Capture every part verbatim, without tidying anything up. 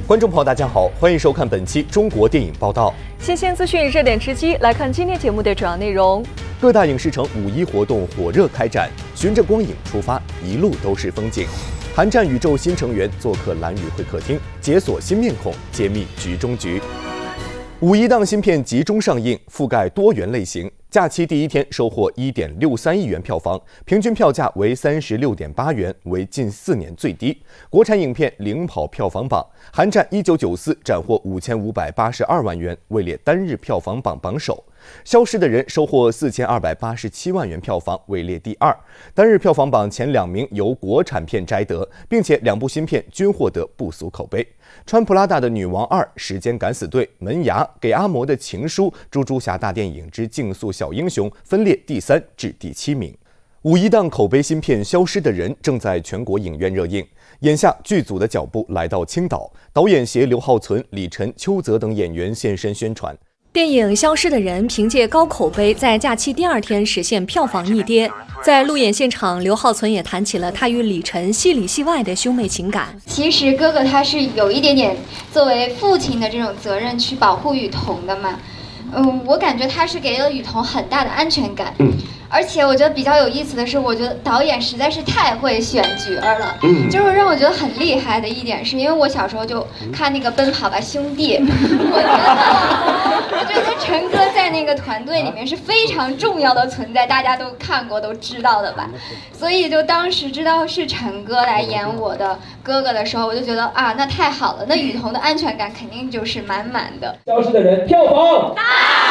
观众朋友，大家好，欢迎收看本期中国电影报道。 新鲜资讯，热点直击，来看今天节目的主要内容。 各大影视城五一活动火热开展，循着光影出发，一路都是风景。韩战宇宙新成员做客蓝宇会客厅，解锁新面孔，揭秘局中局。五一档新片集中上映，覆盖多元类型。假期第一天收获一点六三亿元票房，平均票价为三十六点八元，为近四年最低。国产影片领跑票房榜，韩战一九九四斩获五千五百八十二万元，位列单日票房榜榜首。消失的人收获四千二百八十七万元票房，位列第二。单日票房榜前两名由国产片摘得，并且两部新片均获得不俗口碑。穿普拉达的女王二、时间敢死队、门牙、给阿嬷的情书、猪猪侠大电影之竞速小英雄分列第三至第七名。五一档口碑新片《消失的人》正在全国影院热映。眼下剧组的脚步来到青岛，导演携刘浩存、李晨、邱泽等演员现身宣传。 电影《消失的人》凭借高口碑，在假期第二天实现票房逆跌。在路演现场，刘浩存也谈起了他与李晨戏里戏外的兄妹情感。 其实哥哥他是有一点点作为父亲的这种责任去保护雨桐的嘛。嗯，我感觉他是给了雨桐很大的安全感。嗯。而且我觉得比较有意思的是，我觉得导演实在是太会选角了。嗯，就是让我觉得很厉害的一点，是因为我小时候就看那个《奔跑吧兄弟》，我觉得，我觉得陈哥在那个团队里面是非常重要的存在，大家都看过都知道的吧。所以就当时知道是陈哥来演我的哥哥的时候，我就觉得啊，那太好了，那雨桐的安全感肯定就是满满的。 消失的人票房大。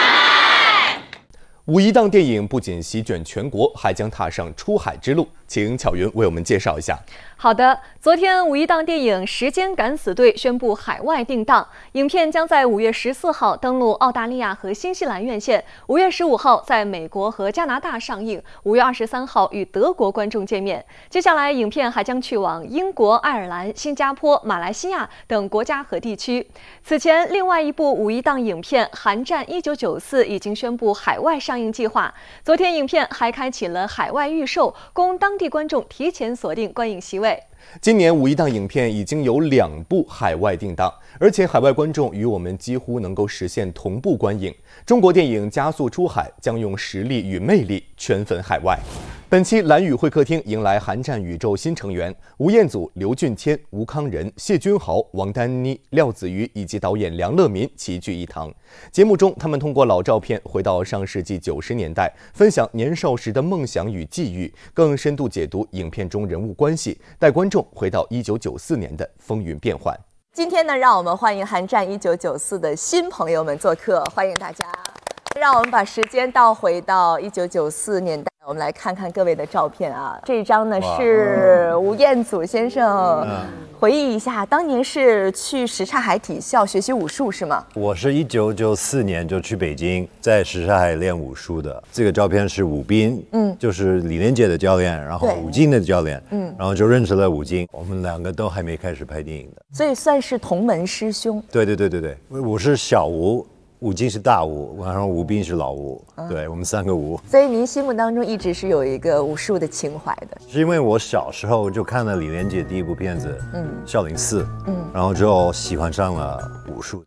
五一档电影不仅席卷全国，还将踏上出海之路，请巧云为我们介绍一下。 好的，昨天五一档电影《时间敢死队》宣布海外定档，影片将在五月十四号登陆澳大利亚和新西兰院线，五月十五号在美国和加拿大上映，五月二十三号与德国观众见面。接下来，影片还将去往英国、爱尔兰、新加坡、马来西亚等国家和地区。此前，另外一部五一档影片《韩战一九九四》已经宣布海外上映计划。昨天，影片还开启了海外预售，供当地观众提前锁定观影席位。 今年五一档影片已经有两部海外定档，而且海外观众与我们几乎能够实现同步观影。中国电影加速出海，将用实力与魅力圈粉海外。本期蓝宇会客厅迎来韩战宇宙新成员吴彦祖、刘俊谦、吴康仁、谢君豪、王丹妮、廖子瑜以及导演梁乐民齐聚一堂。节目中，他们通过老照片回到上世纪九十年代，分享年少时的梦想与际遇，更深度解读影片中人物关系，带观众回到一九九四年的风云变幻。 今天呢，让我们欢迎韩战一九九四的新朋友们做客，欢迎大家。让我们把时间倒回到一九九四年代，我们来看看各位的照片啊。这张呢是吴彦祖先生，回忆一下，当年是去什刹海体校学习武术是吗？ 我是一九九四年就去北京，在什刹海练武术的。这个照片是武斌，嗯，就是李连杰的教练，然后武金的教练，嗯，然后就认识了武金。我们两个都还没开始拍电影的， 所以算是同门师兄。 对对对对对，我是小吴。吴金是大吴，然后吴斌是老吴，嗯、对我们三个吴。 所以您心目当中一直是有一个武术的情怀的。 是因为我小时候就看了李连杰第一部片子，嗯，《少林寺》，嗯，然后之后喜欢上了武术。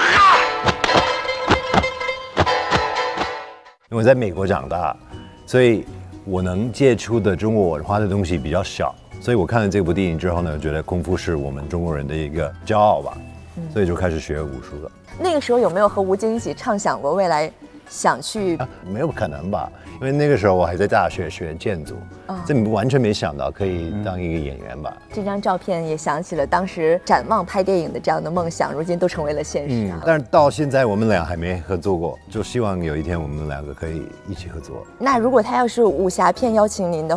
因为在美国长大，所以我能接触的中国文化的东西比较少，所以我看了这部电影之后呢，觉得功夫是我们中国人的一个骄傲吧，嗯、所以就开始学武术了。 那个时候有没有和吴京一起畅想过未来想去、 啊？没有可能吧，因为那个时候我还在大学学建筑，哦、这完全没想到可以当一个演员吧。嗯、 这张照片也想起了当时展望拍电影的这样的梦想，如今都成为了现实、啊嗯。但是到现在我们俩还没合作过，就希望有一天我们两个可以一起合作。 那如果他要是武侠片邀请您的